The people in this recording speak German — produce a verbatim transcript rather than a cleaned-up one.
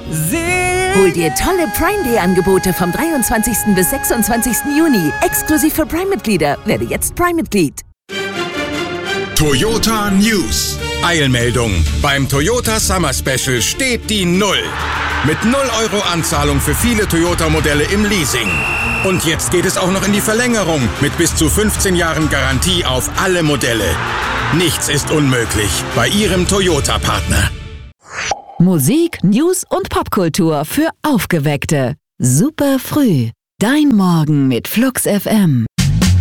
Hol dir tolle Prime Day Angebote vom dreiundzwanzigsten bis sechsundzwanzigsten Juni. Exklusiv für Prime-Mitglieder. Werde jetzt Prime-Mitglied. Toyota News. Eilmeldung. Beim Toyota Summer Special steht die Null. Mit null Euro Anzahlung für viele Toyota-Modelle im Leasing. Und jetzt geht es auch noch in die Verlängerung mit bis zu fünfzehn Jahren Garantie auf alle Modelle. Nichts ist unmöglich bei Ihrem Toyota-Partner. Musik, News und Popkultur für Aufgeweckte. Super früh. Dein Morgen mit Flux F M.